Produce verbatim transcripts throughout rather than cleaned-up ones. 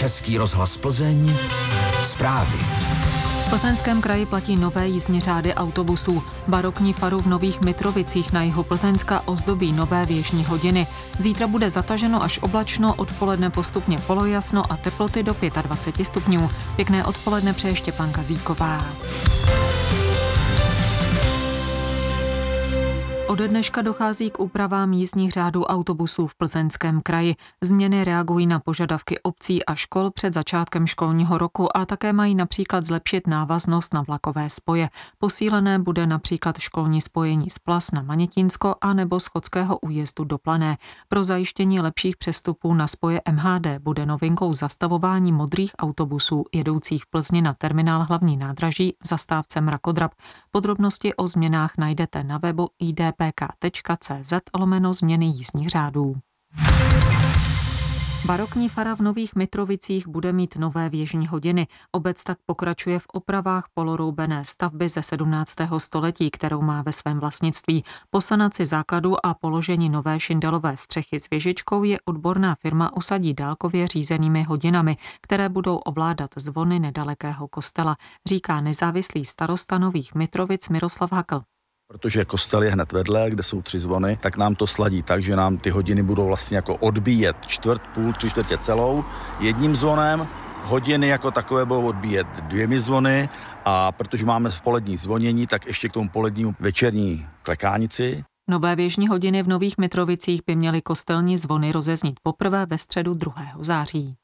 Český rozhlas Plzeň, zprávy. V Plzeňském kraji platí nové jízdní řády autobusů. Barokní faru v Nových Mitrovicích na jihu Plzeňska ozdobí nové věžní hodiny. Zítra bude zataženo až oblačno, odpoledne postupně polojasno a teploty do dvacet pět stupňů. Pěkné odpoledne přeje Štěpánka Zíková. Ode dneška dochází k úpravám jízdních řádů autobusů v Plzeňském kraji. Změny reagují na požadavky obcí a škol před začátkem školního roku a také mají například zlepšit návaznost na vlakové spoje. Posílené bude například školní spojení z Plas na Manětínsko a nebo z Chodského újezdu do Plané. Pro zajištění lepších přestupů na spoje M H D bude novinkou zastavování modrých autobusů jedoucích v Plzni na terminál hlavní nádraží v zastávce Mrakodrap. Podrobnosti o změnách najdete na webu i d p k tečka c z lomeno změny jízdních řádů. Barokní fara v Nových Mitrovicích bude mít nové věžní hodiny. Obec tak pokračuje v opravách poloroubené stavby ze sedmnáctého století, kterou má ve svém vlastnictví. Po sanaci základů a položení nové šindelové střechy s věžičkou je odborná firma osadí dálkově řízenými hodinami, které budou ovládat zvony nedalekého kostela, říká nezávislý starosta Nových Mitrovic Miroslav Hakl. Protože kostel je hned vedle, kde jsou tři zvony, tak nám to sladí tak, že nám ty hodiny budou vlastně jako odbíjet čtvrt, půl, tři čtvrtě celou jedním zvonem, hodiny jako takové budou odbíjet dvěmi zvony a protože máme v polední zvonění, tak ještě k tomu polednímu večerní klekánici. Nové věžní hodiny v Nových Mitrovicích by měly kostelní zvony rozeznít poprvé ve středu druhého září.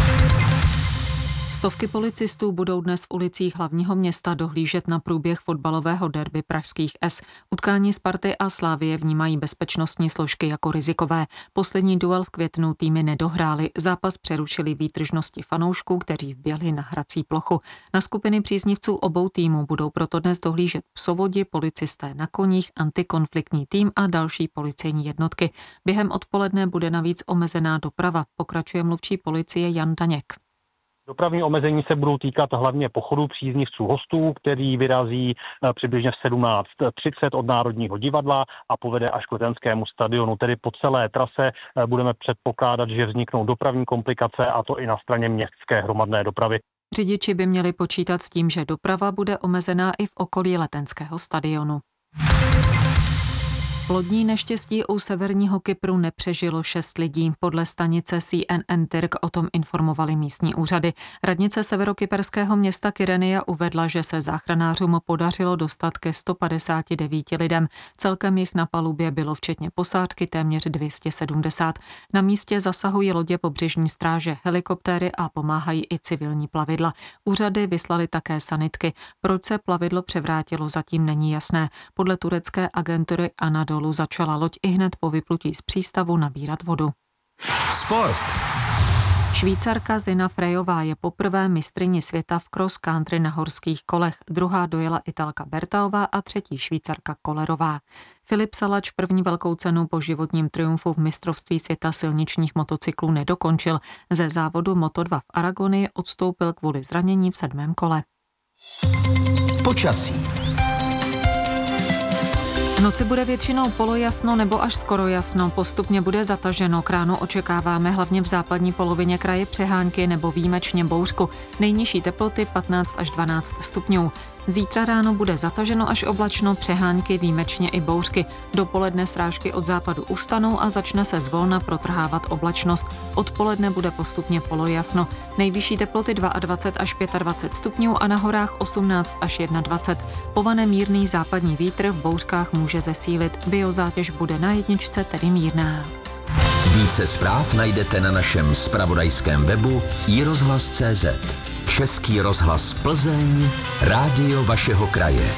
Stovky policistů budou dnes v ulicích hlavního města dohlížet na průběh fotbalového derby pražských S. Utkání Sparty a Slavie vnímají bezpečnostní složky jako rizikové. Poslední duel v květnu týmy nedohrály. Zápas přerušili výtržnosti fanoušků, kteří vběhli na hrací plochu. Na skupiny příznivců obou týmů budou proto dnes dohlížet psovodi, policisté na koních, antikonfliktní tým a další policejní jednotky. Během odpoledne bude navíc omezená doprava, pokračuje mluvčí policie Jan Daněk. Dopravní omezení se budou týkat hlavně pochodu příznivců hostů, který vyrazí přibližně v sedmnáct třicet od Národního divadla a povede až k Letenskému stadionu. Tedy po celé trase budeme předpokládat, že vzniknou dopravní komplikace, a to i na straně městské hromadné dopravy. Řidiči by měli počítat s tím, že doprava bude omezená i v okolí Letenského stadionu. Lodní neštěstí u severního Kypru nepřežilo šest lidí. Podle stanice C N N Tyrk o tom informovali místní úřady. Radnice severokyperského města Kyrenia uvedla, že se záchranářům podařilo dostat ke sto padesáti devíti lidem. Celkem jich na palubě bylo včetně posádky téměř dvě stě sedmdesát. Na místě zasahují lodě pobřežní stráže, helikoptéry a pomáhají i civilní plavidla. Úřady vyslali také sanitky. Proč se plavidlo převrátilo, zatím není jasné. Podle turecké agentury Anadolu začala loď i hned po vyplutí z přístavu nabírat vodu. Sport. Švýcarka Zina Frejová je poprvé mistryní světa v cross country na horských kolech. Druhá dojela Italka Bertaová a třetí Švýcarka Kollerová. Filip Salač první velkou cenu po životním triumfu v mistrovství světa silničních motocyklů nedokončil. Ze závodu Moto dva v Aragonii odstoupil kvůli zranění v sedmém kole. Počasí. V noci bude většinou polojasno nebo až skoro jasno, postupně bude zataženo. K ránu očekáváme hlavně v západní polovině kraje přehánky nebo výjimečně bouřku. Nejnižší teploty patnáct až dvanáct stupňů. Zítra ráno bude zataženo až oblačno, přehánky, výjimečně i bouřky. Dopoledne srážky od západu ustanou a začne se zvolna protrhávat oblačnost. Odpoledne bude postupně polojasno. Nejvyšší teploty dvacet dva až dvacet pět stupňů a na horách osmnáct až dvacet jedna. Povane mírný západní vítr, v bouřkách může zesílit. Biozátěž bude na jedničce, tedy mírná. Více zpráv najdete na našem zpravodajském webu i rozhlas tečka cé zet. Český rozhlas Plzeň, rádio vašeho kraje.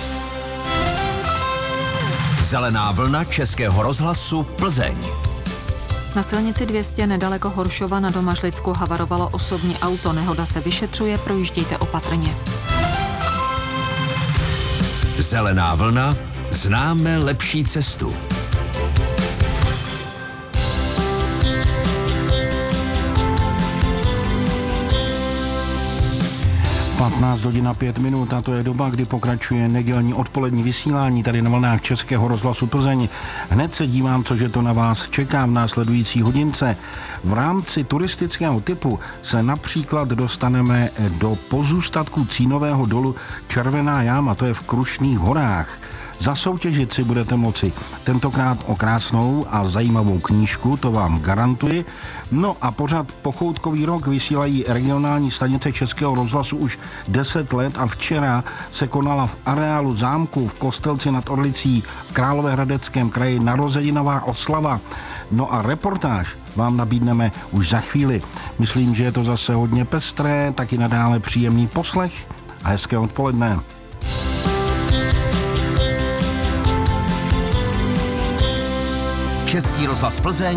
Zelená vlna Českého rozhlasu Plzeň. Na silnici dvě stě nedaleko Horšova na Domažlicku havarovalo osobní auto. Nehoda se vyšetřuje, projíždějte opatrně. Zelená vlna, známe lepší cestu. patnáct hodin a pět minut a to je doba, kdy pokračuje nedělní odpolední vysílání tady na vlnách Českého rozhlasu Plzeň. Hned se dívám, cože to na vás čeká v následující hodince. V rámci turistického typu se například dostaneme do pozůstatku cínového dolu Červená jáma, to je v Krušných horách. Zasoutěžit si budete moci tentokrát o krásnou a zajímavou knížku, to vám garantuji. No a pořád Pochoutkový rok vysílají regionální stanice Českého rozhlasu už deset let a včera se konala v areálu zámku v Kostelci nad Orlicí v Královéhradeckém kraji narozeninová oslava. No a reportáž vám nabídneme už za chvíli. Myslím, že je to zase hodně pestré, taky nadále příjemný poslech a hezké odpoledne. Český rozhlas Plzeň